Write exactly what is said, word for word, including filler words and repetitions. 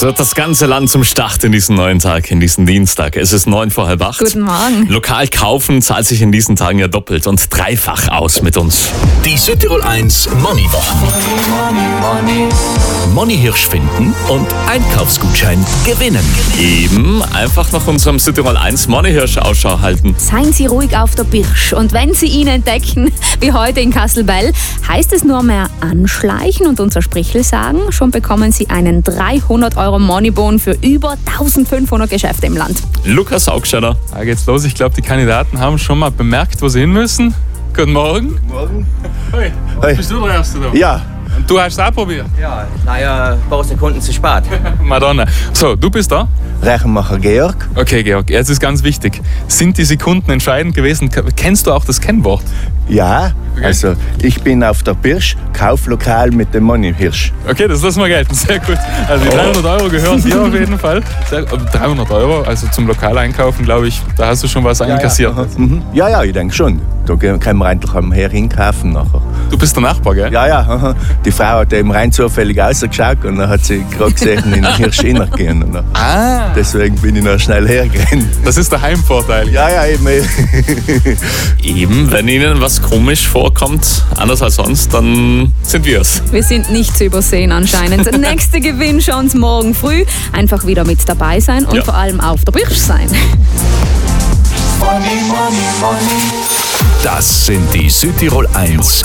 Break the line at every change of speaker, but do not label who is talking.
Es wird das ganze Land zum Start in diesen neuen Tag, in diesen Dienstag. Es ist neun vor halb acht.
Guten Morgen.
Lokal kaufen zahlt sich in diesen Tagen ja doppelt und dreifach aus mit uns.
Die Südtirol eins Moneywochen. Money Hirsch finden und Einkaufsgutschein gewinnen.
Eben einfach nach unserem Südtirol eins Money Hirsch Ausschau halten.
Seien Sie ruhig auf der Birsch. Und wenn Sie ihn entdecken, wie heute in Kastelbell, heißt es nur mehr anschleichen und unser Sprichel sagen. Schon bekommen Sie einen dreihundert Euro Moneybon für über eintausendfünfhundert Geschäfte im Land.
Lukas Augsteller.
Da geht's los. Ich glaube, die Kandidaten haben schon mal bemerkt, wo sie hin müssen. Guten Morgen.
Morgen.
Hey,
Hey.
bist du der Erste da?
Ja,
Und du hast es auch probiert?
Ja, naja, ein paar Sekunden zu spät.
Madonna. So, du bist da?
Rechenmacher Georg.
Okay, Georg, jetzt ist ganz wichtig. Sind die Sekunden entscheidend gewesen? Kennst du auch das Kennwort?
Ja, also ich bin auf der Birsch, Kauflokal mit dem Money Hirsch.
Okay, das lassen wir gelten. Sehr gut. Also die dreihundert Euro gehören dir auf jeden Fall. Sehr, dreihundert Euro, also zum Lokaleinkaufen, glaube ich, da hast du schon was einkassiert.
Ja, mhm. ja, ja, ich denke schon. Da können wir endlich am Her hinkaufen nachher.
Du bist der Nachbar, gell?
Ja, ja, aha. Die Frau hat eben rein zufällig rausgeschaut und dann hat sie gerade gesehen, in den Hirsch hineingehen. Und dann-
Ah,
Deswegen bin ich noch schnell hergegangen.
das ist der Heimvorteil.
Ja, ja, eben.
Eben, wenn Ihnen was komisch vorkommt, anders als sonst, dann sind wir es.
Wir sind nicht zu übersehen anscheinend. Der nächste Gewinn schon morgen früh. Einfach wieder mit dabei sein und
Ja.
vor allem auf der Birsch sein.
Das sind die Südtirol eins